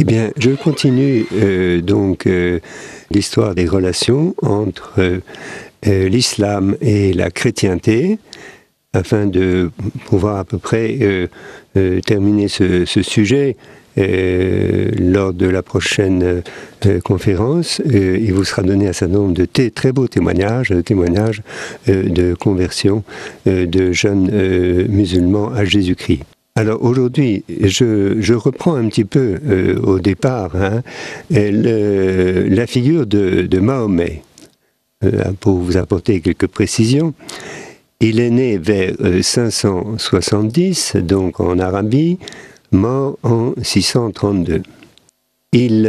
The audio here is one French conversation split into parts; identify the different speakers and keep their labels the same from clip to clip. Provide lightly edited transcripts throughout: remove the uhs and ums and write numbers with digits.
Speaker 1: Eh bien, je continue l'histoire des relations entre l'islam et la chrétienté, afin de pouvoir à peu près terminer ce sujet lors de la prochaine conférence. Il vous sera donné un certain nombre de très beaux témoignages de conversion de jeunes musulmans à Jésus-Christ. Alors aujourd'hui, je reprends un petit peu au départ la figure de Mahomet, pour vous apporter quelques précisions. Il est né vers 570, donc en Arabie, mort en 632. Il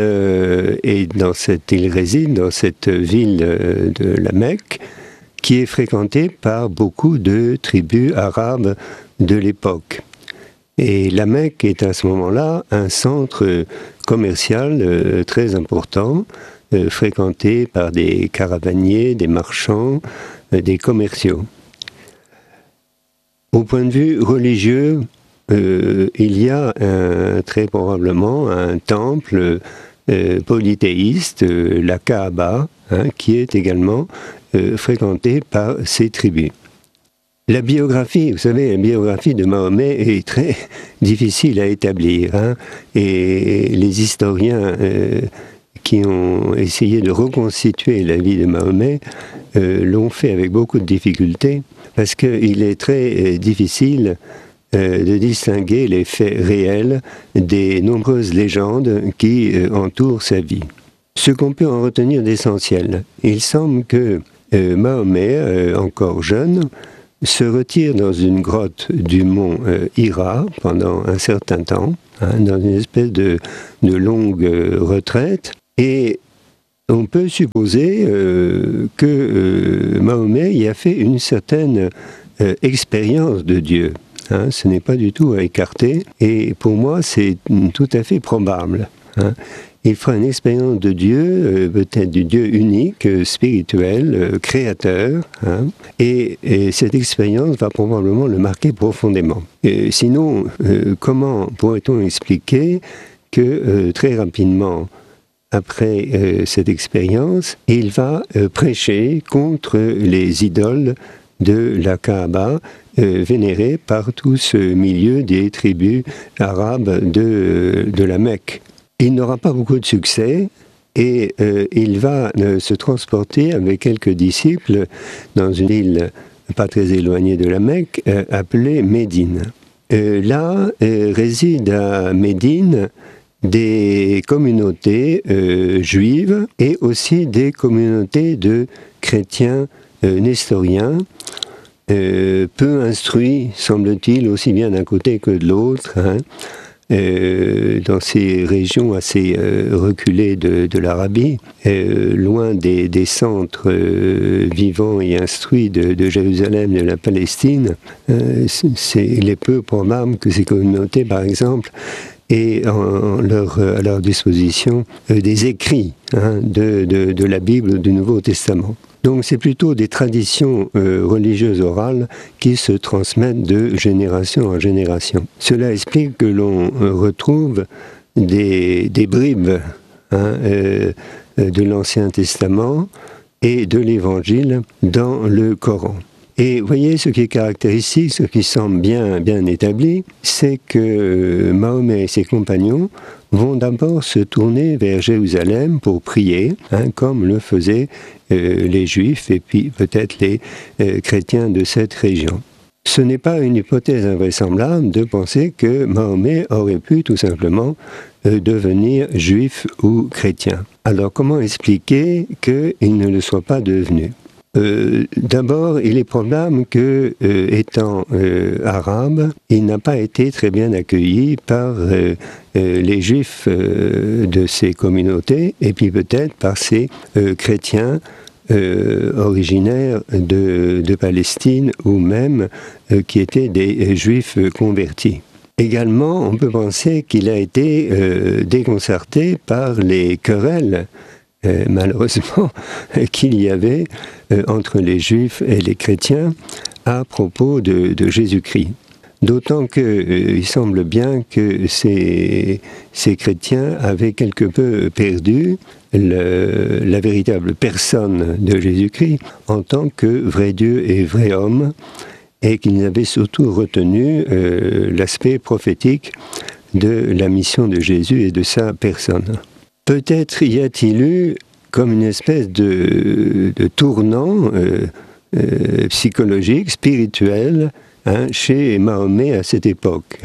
Speaker 1: réside dans cette ville de la Mecque, qui est fréquentée par beaucoup de tribus arabes de l'époque. Et la Mecque est à ce moment-là un centre commercial très important, fréquenté par des caravaniers, des marchands, des commerciaux. Au point de vue religieux, il y a très probablement un temple polythéiste, la Kaaba, qui est également fréquenté par ces tribus. La biographie, vous savez, la biographie de Mahomet est très difficile à établir, et les historiens qui ont essayé de reconstituer la vie de Mahomet l'ont fait avec beaucoup de difficultés, parce qu'il est très difficile de distinguer les faits réels des nombreuses légendes qui entourent sa vie. Ce qu'on peut en retenir d'essentiel, il semble que Mahomet, encore jeune, se retire dans une grotte du mont Hira pendant un certain temps, dans une espèce de longue retraite, et on peut supposer que Mahomet y a fait une certaine expérience de Dieu. Ce n'est pas du tout à écarter, et pour moi c'est tout à fait probable. Il fera une expérience de Dieu, peut-être du Dieu unique, spirituel, créateur, et cette expérience va probablement le marquer profondément. Sinon, comment pourrait-on expliquer que très rapidement, après cette expérience, il va prêcher contre les idoles de la Kaaba, vénérée par tout ce milieu des tribus arabes de la Mecque. Il n'aura pas beaucoup de succès, et il va se transporter avec quelques disciples dans une île pas très éloignée de la Mecque, appelée Médine. Là résident à Médine des communautés juives et aussi des communautés de chrétiens nestoriens, peu instruits, semble-t-il, aussi bien d'un côté que de l'autre, dans ces régions assez reculées de l'Arabie, loin des centres vivants et instruits de Jérusalem, de la Palestine. Il est peu probable que ces communautés, par exemple, aient à leur disposition des écrits de la Bible, du Nouveau Testament. Donc c'est plutôt des traditions religieuses orales qui se transmettent de génération en génération. Cela explique que l'on retrouve des bribes de l'Ancien Testament et de l'Évangile dans le Coran. Et voyez, ce qui est caractéristique, ce qui semble bien établi, c'est que Mahomet et ses compagnons vont d'abord se tourner vers Jérusalem pour prier, comme le faisaient les Juifs et puis peut-être les chrétiens de cette région. Ce n'est pas une hypothèse invraisemblable de penser que Mahomet aurait pu tout simplement devenir juif ou chrétien. Alors comment expliquer qu'il ne le soit pas devenu ? D'abord, il est probable que, étant arabe, il n'a pas été très bien accueilli par les juifs de ces communautés, et puis peut-être par ces chrétiens originaires de Palestine, ou même qui étaient des juifs convertis. Également, on peut penser qu'il a été déconcerté par les querelles, malheureusement, qu'il y avait entre les Juifs et les chrétiens à propos de Jésus-Christ. D'autant qu'il semble bien que ces chrétiens avaient quelque peu perdu la véritable personne de Jésus-Christ en tant que vrai Dieu et vrai homme, et qu'ils avaient surtout retenu l'aspect prophétique de la mission de Jésus et de sa personne. Peut-être y a-t-il eu comme une espèce de tournant psychologique, spirituel, chez Mahomet à cette époque.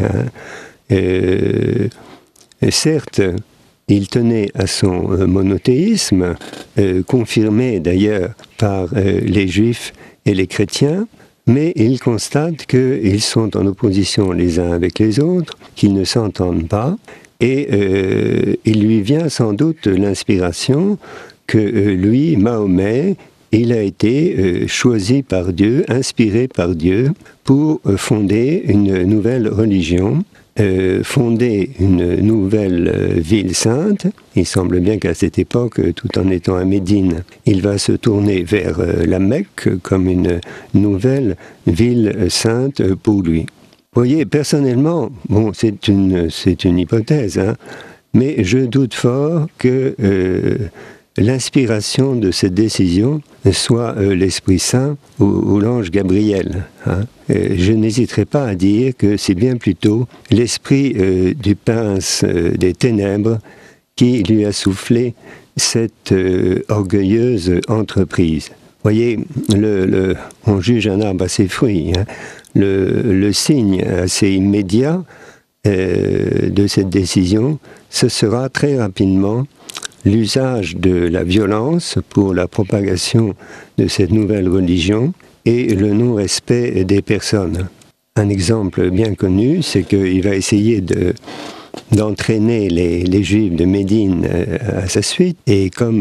Speaker 1: Certes, il tenait à son monothéisme, confirmé d'ailleurs par les Juifs et les chrétiens, mais il constate qu'ils sont en opposition les uns avec les autres, qu'ils ne s'entendent pas, et il lui vient sans doute l'inspiration que lui, Mahomet, il a été choisi par Dieu, inspiré par Dieu, pour fonder une nouvelle religion, fonder une nouvelle ville sainte. Il semble bien qu'à cette époque, tout en étant à Médine, il va se tourner vers la Mecque comme une nouvelle ville sainte pour lui. Vous voyez, personnellement, bon, c'est une hypothèse, mais je doute fort que l'inspiration de cette décision soit l'Esprit Saint ou l'ange Gabriel. Je n'hésiterai pas à dire que c'est bien plutôt l'esprit du prince des ténèbres qui lui a soufflé cette orgueilleuse entreprise. Voyez, on juge un arbre à ses fruits. Le signe assez immédiat de cette décision, ce sera très rapidement l'usage de la violence pour la propagation de cette nouvelle religion et le non-respect des personnes. Un exemple bien connu, c'est qu'il va essayer d'entraîner les Juifs de Médine à sa suite, et comme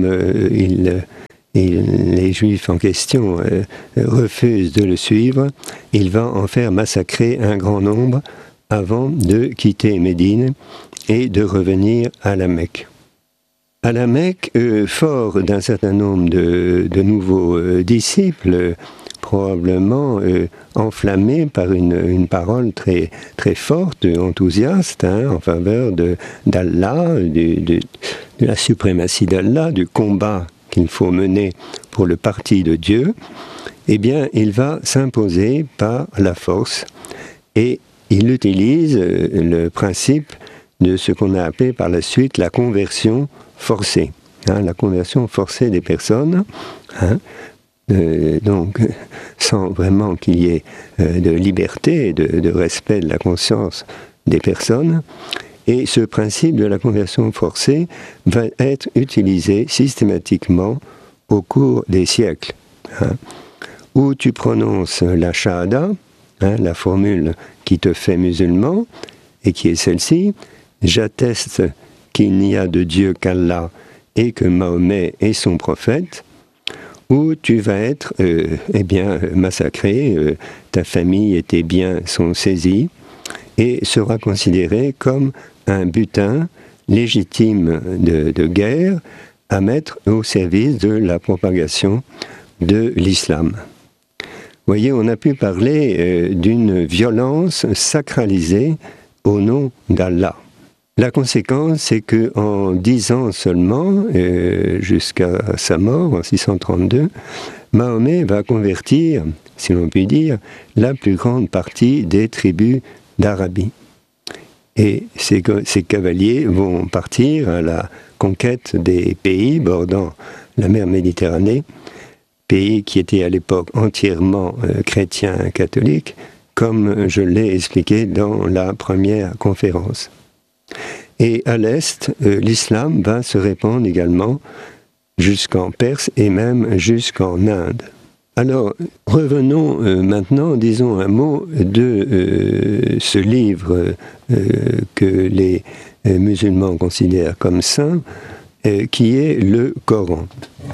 Speaker 1: les Juifs en question refusent de le suivre, il va en faire massacrer un grand nombre avant de quitter Médine et de revenir à la Mecque. À la Mecque, fort d'un certain nombre de nouveaux disciples, probablement enflammés par une parole très, très forte, enthousiaste, en faveur d'Allah, de la suprématie d'Allah, du combat qu'il faut mener pour le parti de Dieu, eh bien, il va s'imposer par la force, et il utilise le principe de ce qu'on a appelé par la suite la conversion forcée, la conversion forcée des personnes, donc sans vraiment qu'il y ait de liberté, de respect de la conscience des personnes. Et ce principe de la conversion forcée va être utilisé systématiquement au cours des siècles, où tu prononces la shahada, la formule qui te fait musulman, et qui est celle-ci: j'atteste qu'il n'y a de Dieu qu'Allah et que Mahomet est son prophète, où tu vas être massacré, ta famille et tes biens sont saisis, et sera considéré comme un butin légitime de guerre à mettre au service de la propagation de l'islam. Vous voyez, on a pu parler d'une violence sacralisée au nom d'Allah. La conséquence, c'est qu'en 10 ans seulement, jusqu'à sa mort en 632, Mahomet va convertir, si l'on peut dire, la plus grande partie des tribus d'Arabie. Et ces cavaliers vont partir à la conquête des pays bordant la mer Méditerranée, pays qui étaient à l'époque entièrement chrétiens catholiques, comme je l'ai expliqué dans la première conférence. Et à l'est, l'islam va se répandre également jusqu'en Perse et même jusqu'en Inde. Alors, revenons maintenant, disons un mot de ce livre que les musulmans considèrent comme saint, qui est le Coran.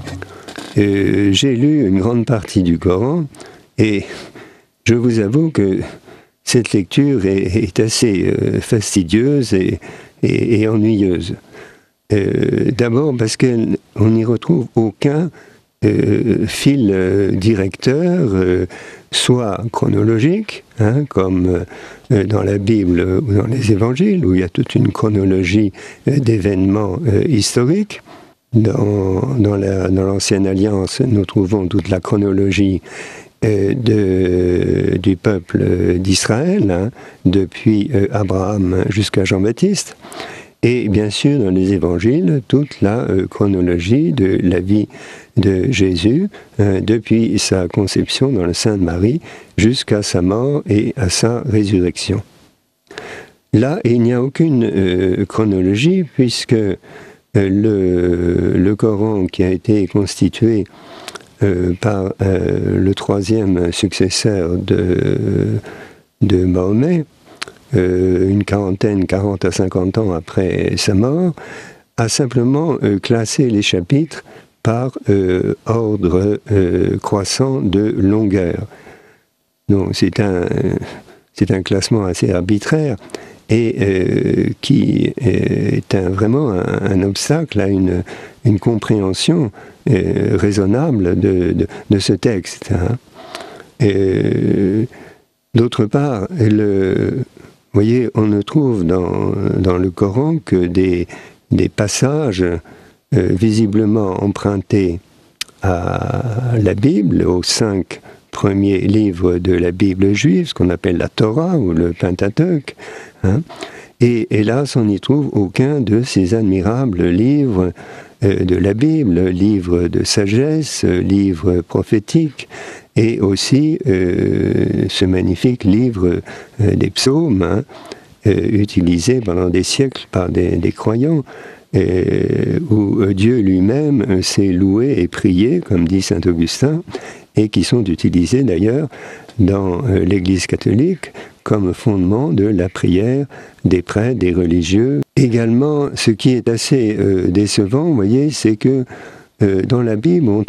Speaker 1: J'ai lu une grande partie du Coran, et je vous avoue que cette lecture est assez fastidieuse et ennuyeuse. D'abord parce qu'on n'y retrouve aucun fil directeur, soit chronologiques, comme dans la Bible ou dans les évangiles, où il y a toute une chronologie d'événements historiques. Dans l'Ancienne Alliance, nous trouvons toute la chronologie du peuple d'Israël, depuis Abraham jusqu'à Jean-Baptiste. Et bien sûr, dans les évangiles, toute la chronologie de la vie de Jésus, depuis sa conception dans le sein de Marie, jusqu'à sa mort et à sa résurrection. Là, il n'y a aucune chronologie, puisque le Coran, qui a été constitué par le troisième successeur de Mahomet, 40 à 50 ans après sa mort, a simplement classé les chapitres par ordre croissant de longueur. Donc c'est un classement assez arbitraire et qui est vraiment un obstacle à une compréhension raisonnable de ce texte. D'autre part, vous voyez, on ne trouve dans le Coran que des passages visiblement empruntés à la Bible, aux 5 premiers livres de la Bible juive, ce qu'on appelle la Torah ou le Pentateuque. Et hélas, on n'y trouve aucun de ces admirables livres de la Bible, livres de sagesse, livres prophétiques, et aussi ce magnifique livre des psaumes, utilisé pendant des siècles par des croyants, où Dieu lui-même s'est loué et prié, comme dit saint Augustin, et qui sont utilisés d'ailleurs dans l'Église catholique comme fondement de la prière des prêtres, des religieux. Également, ce qui est assez décevant, vous voyez, c'est que dans la Bible, on